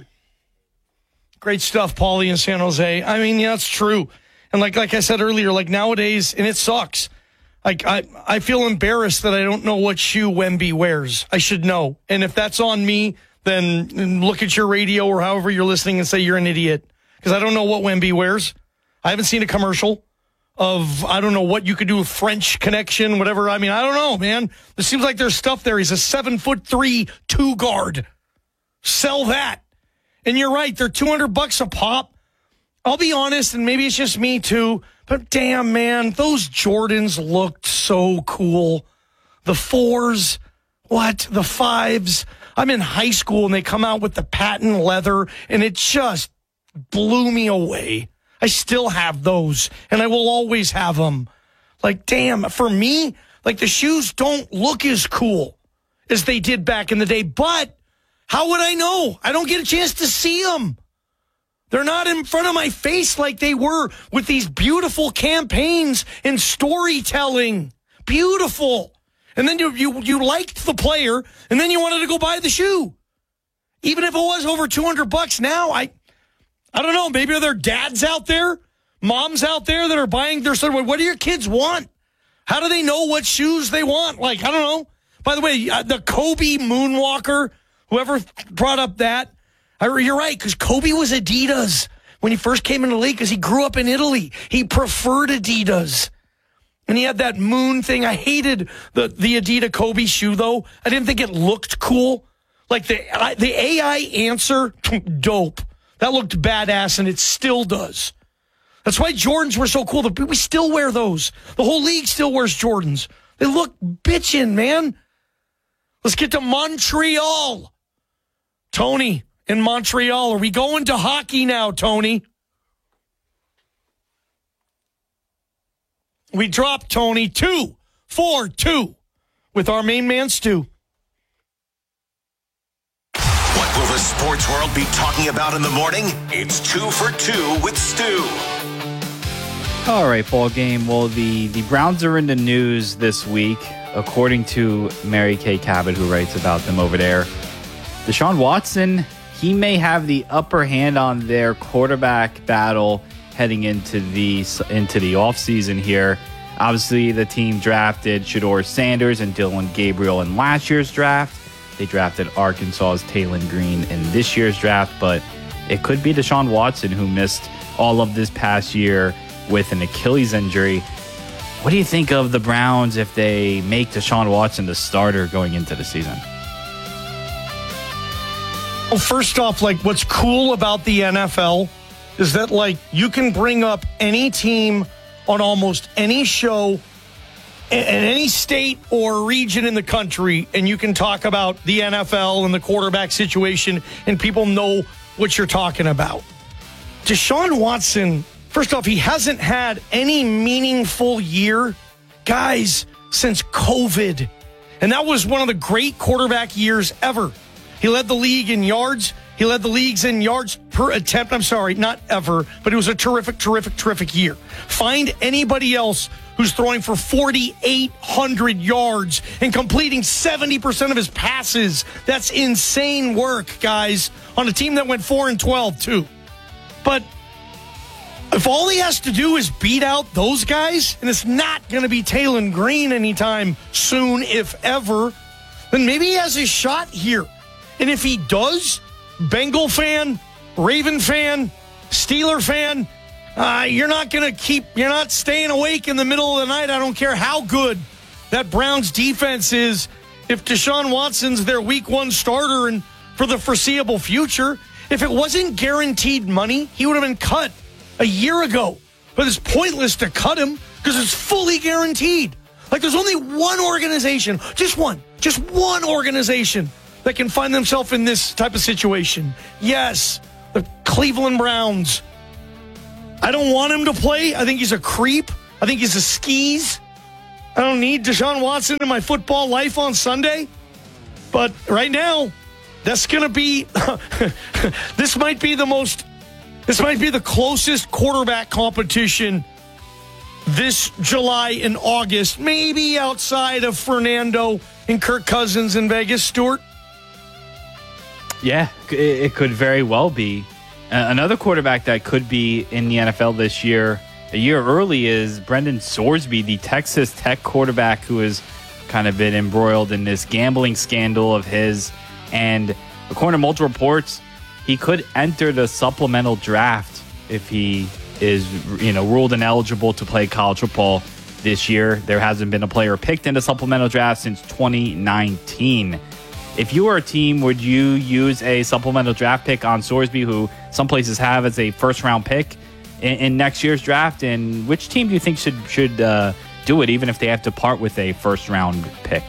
Great stuff, Paulie in San Jose. I mean, yeah, it's true. And like I said earlier, like nowadays, and it sucks. Like I feel embarrassed that I don't know what shoe Wemby wears. I should know. And if that's on me, then look at your radio or however you're listening and say you're an idiot. Because I don't know what Wemby wears. I haven't seen a commercial of, I don't know what you could do with French Connection, whatever. I mean, I don't know, man. It seems like there's stuff there. He's a 7'3" 2 guard. Sell that. And you're right. They're $200 a pop. I'll be honest, and maybe it's just me too, but damn, man, those Jordans looked so cool. The 4s, what? The 5s. I'm in high school, and they come out with the patent leather, and it just blew me away. I still have those, and I will always have them. Like, damn, for me, like the shoes don't look as cool as they did back in the day, but how would I know? I don't get a chance to see them. They're not in front of my face like they were with these beautiful campaigns and storytelling. Beautiful. And then you liked the player, and then you wanted to go buy the shoe. Even if it was over $200 now, I don't know. Maybe there are dads out there, moms out there that are buying their son. What do your kids want? How do they know what shoes they want? Like, I don't know. By the way, the Kobe Moonwalker, whoever brought up that, you're right, because Kobe was Adidas when he first came into the league because he grew up in Italy. He preferred Adidas. And he had that moon thing. I hated the Adidas Kobe shoe, though. I didn't think it looked cool. Like the AI answer, dope. That looked badass, and it still does. That's why Jordans were so cool. We still wear those. The whole league still wears Jordans. They look bitchin', man. Let's get to Montreal. Tony in Montreal. Are we going to hockey now, Tony? We dropped Tony 2-4-2 with our main man, Stu.
What will the sports world be talking about in the morning? It's 2 for 2 with Stu.
All right, ball game. Well, the Browns are in the news this week, according to Mary Kay Cabot, who writes about them over there. Deshaun Watson, he may have the upper hand on their quarterback battle heading into the offseason here. Obviously, the team drafted Shedeur Sanders and Dylan Gabriel in last year's draft. They drafted Arkansas's Taylon Green in this year's draft, but it could be Deshaun Watson who missed all of this past year with an Achilles injury. What do you think of the Browns if they make Deshaun Watson the starter going into the season?
Well, first off, like, what's cool about the NFL is that, like, you can bring up any team on almost any show in any state or region in the country, and you can talk about the NFL and the quarterback situation, and people know what you're talking about. Deshaun Watson, first off, he hasn't had any meaningful year, guys, since COVID. And that was one of the great quarterback years ever. He led the league in yards. He led the leagues in yards per attempt. I'm sorry, not ever, but it was a terrific year. Find anybody else who's throwing for 4,800 yards and completing 70% of his passes. That's insane work, guys, on a team that went 4-12, too. But if all he has to do is beat out those guys, and it's not going to be Taylon Green anytime soon, if ever, then maybe he has a shot here. And if he does, Bengal fan, Raven fan, Steeler fan, you're not staying awake in the middle of the night. I don't care how good that Browns defense is if Deshaun Watson's their week 1 starter and for the foreseeable future. If it wasn't guaranteed money, he would have been cut a year ago. But it's pointless to cut him because it's fully guaranteed. Like there's only one organization, just one organization that can find themselves in this type of situation. Yes, the Cleveland Browns. I don't want him to play. I think he's a creep. I think he's a skis. I don't need Deshaun Watson in my football life on Sunday. But right now, that's going to be, this might be the closest quarterback competition this July and August, maybe outside of Fernando and Kirk Cousins in Vegas. Stuart?
Yeah, it could very well be. Another quarterback that could be in the NFL this year, a year early, is Brendan Sorsby, the Texas Tech quarterback who has kind of been embroiled in this gambling scandal of his. And according to multiple reports, he could enter the supplemental draft if he is, ruled ineligible to play college football this year. There hasn't been a player picked in the supplemental draft since 2019. If you were a team, would you use a supplemental draft pick on Sorsby, who some places have as a first-round pick in next year's draft? And which team do you think should do it, even if they have to part with a first-round pick?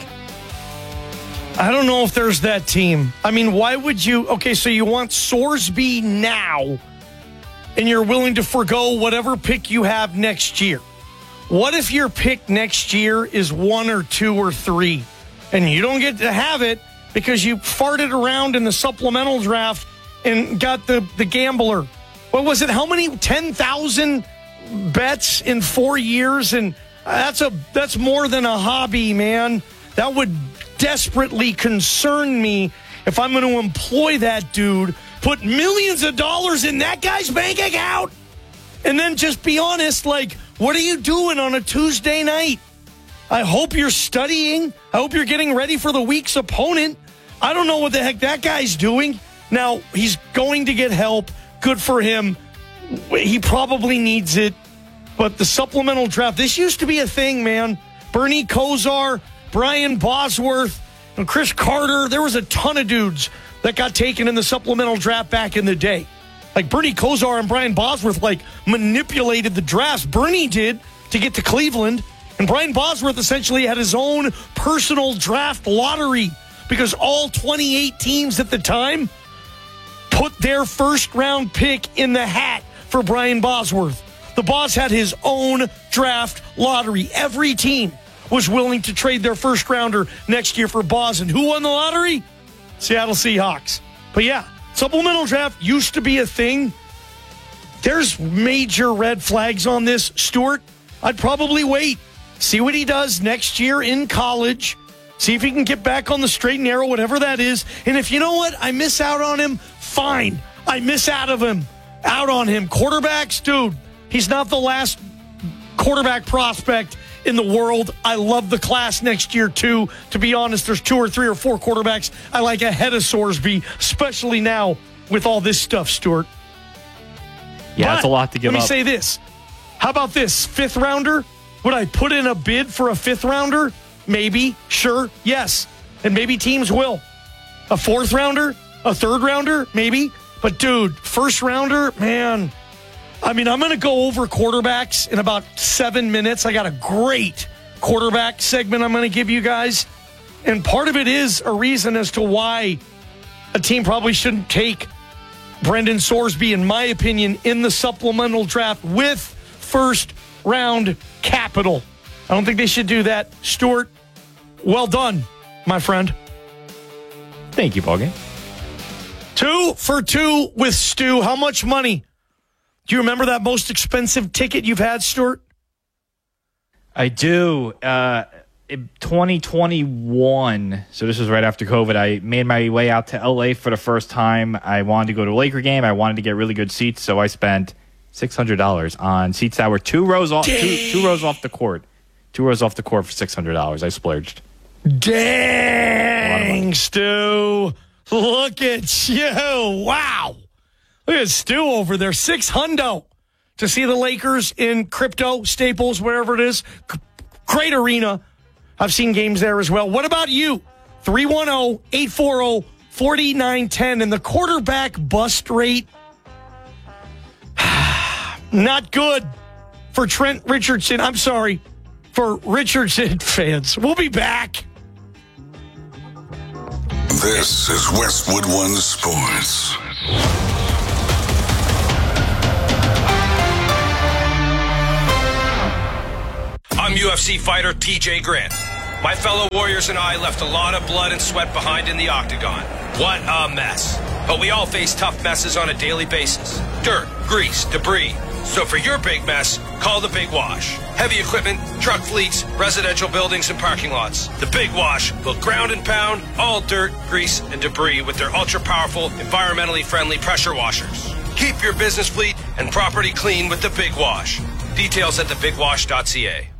I don't know if there's that team. I mean, why would you? Okay, so you want Sorsby now, and you're willing to forgo whatever pick you have next year. What if your pick next year is 1 or 2 or 3, and you don't get to have it because you farted around in the supplemental draft and got the gambler? What was it? How many? 10,000 bets in 4 years? And that's more than a hobby, man. That would desperately concern me if I'm going to employ that dude, put millions of dollars in that guy's bank account, and then just be honest, like, what are you doing on a Tuesday night? I hope you're studying. I hope you're getting ready for the week's opponent. I don't know what the heck that guy's doing. Now, he's going to get help. Good for him. He probably needs it. But the supplemental draft, this used to be a thing, man. Bernie Kosar, Brian Bosworth, and Chris Carter. There was a ton of dudes that got taken in the supplemental draft back in the day. Like Bernie Kosar and Brian Bosworth, manipulated the drafts. Bernie did to get to Cleveland. And Brian Bosworth essentially had his own personal draft lottery because all 28 teams at the time put their first-round pick in the hat for Brian Bosworth. The boss had his own draft lottery. Every team was willing to trade their first-rounder next year for Boz. And who won the lottery? Seattle Seahawks. But yeah, supplemental draft used to be a thing. There's major red flags on this, Stuart. I'd probably wait. See what he does next year in college. See if he can get back on the straight and narrow, whatever that is. And if you know what, I miss out on him, fine. I miss out on him. Quarterbacks, dude, he's not the last quarterback prospect in the world. I love the class next year, too. To be honest, there's 2 or 3 or 4 quarterbacks I like ahead of Sorsby, especially now with all this stuff, Stuart.
Yeah, that's a lot to give up.
Let me say this. How about this? 5th rounder? Would I put in a bid for a 5th rounder? Maybe. Sure. Yes. And maybe teams will. A 4th rounder? A 3rd rounder? Maybe. But, dude, 1st rounder? Man. I mean, I'm going to go over quarterbacks in about 7 minutes. I got a great quarterback segment I'm going to give you guys. And part of it is a reason as to why a team probably shouldn't take Brendan Sorsby, in my opinion, in the supplemental draft with first-round capital. I don't think they should do that. Stuart, well done, my friend.
Thank you, Ballgame.
2 for 2 with Stu. How much money? Do you remember that most expensive ticket you've had, Stuart?
I do. 2021, so this was right after COVID, I made my way out to LA for the first time. I wanted to go to a Laker game. I wanted to get really good seats, so I spent $600 on seats that were 2 rows off the court. 2 rows off the court for $600. I splurged.
Dang, Stu. Look at you. Wow. Look at Stu over there. $600 to see the Lakers in Crypto, Staples, wherever it is. Great arena. I've seen games there as well. What about you? 310-840-4910. And the quarterback bust rate, not good for Trent Richardson. I'm sorry, for Richardson fans. We'll be back.
This is Westwood One Sports.
I'm UFC fighter TJ Grant. My fellow warriors and I left a lot of blood and sweat behind in the octagon. What a mess. But we all face tough messes on a daily basis. Dirt, grease, debris. So for your big mess, call the Big Wash. Heavy equipment, truck fleets, residential buildings, and parking lots. The Big Wash will ground and pound all dirt, grease, and debris with their ultra-powerful, environmentally friendly pressure washers. Keep your business fleet and property clean with the Big Wash. Details at thebigwash.ca.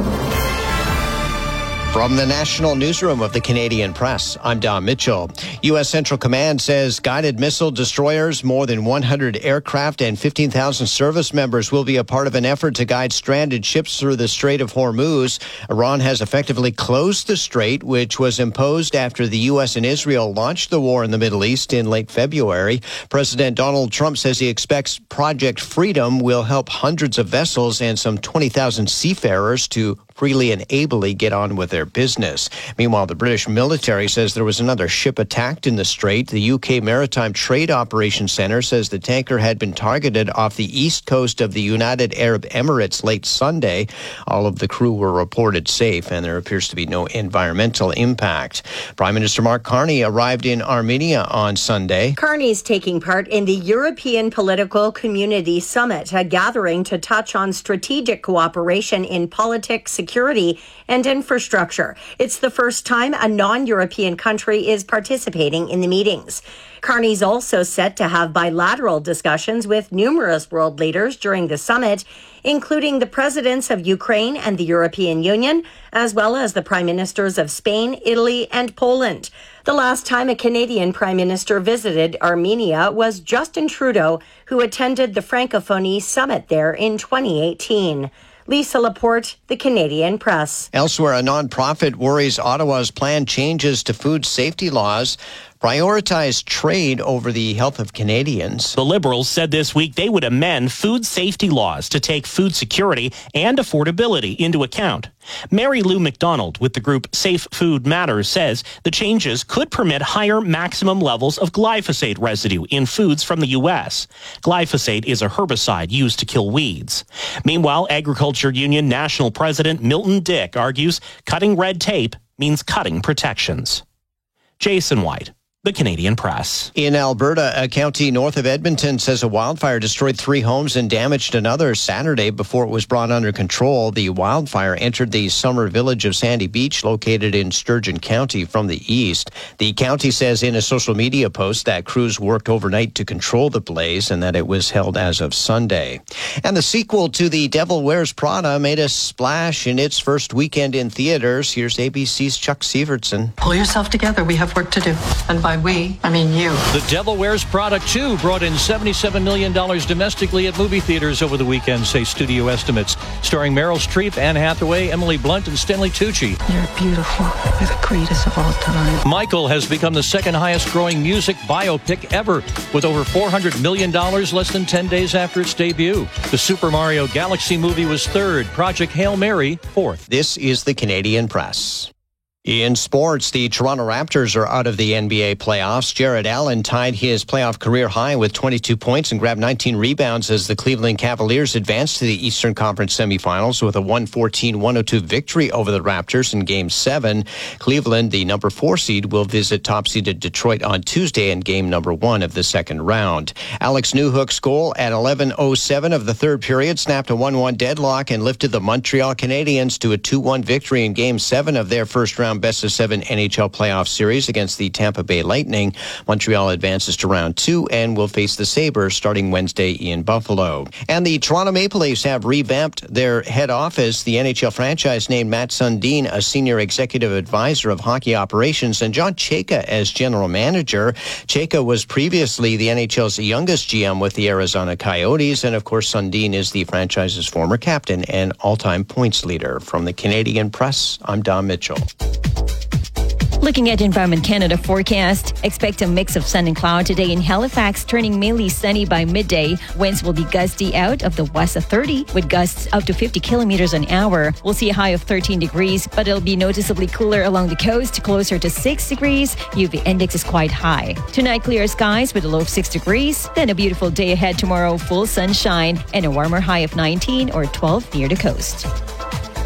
From the National Newsroom of the Canadian Press, I'm Don Mitchell. U.S. Central Command says guided missile destroyers, more than 100 aircraft, and 15,000 service members will be a part of an effort to guide stranded ships through the Strait of Hormuz. Iran has effectively closed the strait, which was imposed after the U.S. and Israel launched the war in the Middle East in late February. President Donald Trump says he expects Project Freedom will help hundreds of vessels and some 20,000 seafarers to freely and ably get on with their business. Meanwhile, the British military says there was another ship attacked in the strait. The UK Maritime Trade Operations Centre says the tanker had been targeted off the east coast of the United Arab Emirates late Sunday. All of the crew were reported safe, and there appears to be no environmental impact. Prime Minister Mark Carney arrived in Armenia on Sunday.
Carney's taking part in the European Political Community Summit, a gathering to touch on strategic cooperation in politics, security, and infrastructure. It's the first time a non-European country is participating in the meetings. Carney's also set to have bilateral discussions with numerous world leaders during the summit, including the presidents of Ukraine and the European Union, as well as the prime ministers of Spain, Italy, and Poland. The last time a Canadian prime minister visited Armenia was Justin Trudeau, who attended the Francophonie summit there in 2018. Lisa Laporte, the Canadian Press.
Elsewhere, a nonprofit worries Ottawa's planned changes to food safety laws prioritize trade over the health of Canadians.
The Liberals said this week they would amend food safety laws to take food security and affordability into account. Mary Lou McDonald with the group Safe Food Matters says the changes could permit higher maximum levels of glyphosate residue in foods from the U.S. Glyphosate is a herbicide used to kill weeds. Meanwhile, Agriculture Union National President Milton Dick argues cutting red tape means cutting protections. Jason White, the Canadian Press.
In Alberta, a county north of Edmonton says a wildfire destroyed 3 homes and damaged another Saturday before it was brought under control. The wildfire entered the summer village of Sandy Beach, located in Sturgeon County, from the east. The county says in a social media post that crews worked overnight to control the blaze and that it was held as of Sunday. And the sequel to The Devil Wears Prada made a splash in its first weekend in theaters. Here's ABC's Chuck Sievertson.
Pull yourself together. We have work to do. And by we, I mean you.
The Devil Wears Prada 2 brought in $77 million domestically at movie theaters over the weekend, say studio estimates. Starring Meryl Streep, Anne Hathaway, Emily Blunt, and Stanley Tucci.
You're beautiful. You're the greatest of all time.
Michael has become the second highest growing music biopic ever, with over $400 million less than 10 days after its debut. The Super Mario Galaxy movie was third. Project Hail Mary, fourth.
This is the Canadian Press. In sports, the Toronto Raptors are out of the NBA playoffs. Jared Allen tied his playoff career high with 22 points and grabbed 19 rebounds as the Cleveland Cavaliers advanced to the Eastern Conference semifinals with a 114-102 victory over the Raptors in Game 7. Cleveland, the number 4 seed, will visit top-seeded Detroit on Tuesday in Game number 1 of the second round. Alex Newhook's goal at 11:07 of the third period snapped a 1-1 deadlock and lifted the Montreal Canadiens to a 2-1 victory in Game 7 of their first-round first-round best-of-7 NHL playoff series against the Tampa Bay Lightning. Montreal advances to round 2 and will face the Sabres starting Wednesday in Buffalo. And the Toronto Maple Leafs have revamped their head office. The NHL franchise named Matt Sundin a senior executive advisor of hockey operations and John Chayka as general manager. Chayka was previously the NHL's youngest GM with the Arizona Coyotes, and of course Sundin is the franchise's former captain and all-time points leader. From the Canadian Press, I'm Don Mitchell.
Looking at Environment Canada forecast, expect a mix of sun and cloud today in Halifax, turning mainly sunny by midday. Winds will be gusty out of the west of 30, with gusts up to 50 kilometers an hour. We'll see a high of 13 degrees, but it'll be noticeably cooler along the coast, closer to 6 degrees. UV index is quite high. Tonight, clear skies with a low of 6 degrees. Then a beautiful day ahead tomorrow, full sunshine, and a warmer high of 19 or 12 near the coast.